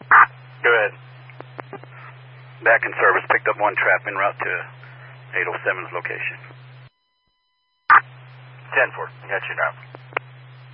Go ahead. Back in service. Picked up one trap en route to 807's location. 10-4. Got you now.